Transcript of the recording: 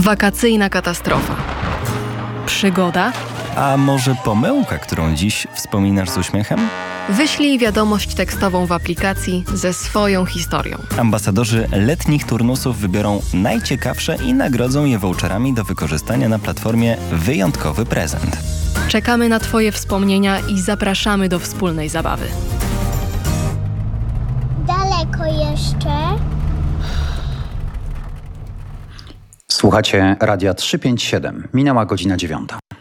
Wakacyjna katastrofa. Przygoda? A może pomyłka, którą dziś wspominasz z uśmiechem? Wyślij wiadomość tekstową w aplikacji ze swoją historią. Ambasadorzy letnich turnusów wybiorą najciekawsze i nagrodzą je voucherami do wykorzystania na platformie Wyjątkowy Prezent. Czekamy na Twoje wspomnienia i zapraszamy do wspólnej zabawy. Daleko jeszcze? Słuchacie Radia 357. Minęła godzina 9.